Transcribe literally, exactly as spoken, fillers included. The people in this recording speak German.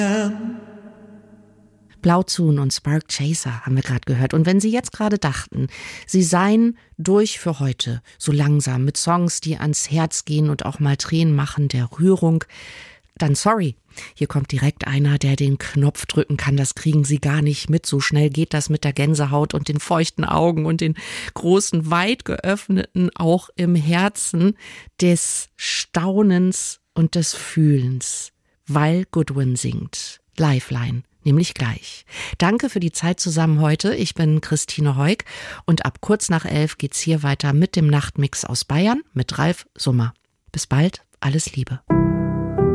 Blauzoon und Spark Chaser haben wir gerade gehört. Und wenn Sie jetzt gerade dachten, Sie seien durch für heute, so langsam, mit Songs, die ans Herz gehen und auch mal Tränen machen, der Rührung, dann sorry. Hier kommt direkt einer, der den Knopf drücken kann. Das kriegen Sie gar nicht mit. So schnell geht das mit der Gänsehaut und den feuchten Augen und den großen, weit geöffneten, auch im Herzen des Staunens und des Fühlens, weil Goodwin singt. Lifeline. Nämlich gleich. Danke für die Zeit zusammen heute. Ich bin Christine Heuk und ab kurz nach elf geht's hier weiter mit dem Nachtmix aus Bayern mit Ralf Summer. Bis bald, alles Liebe.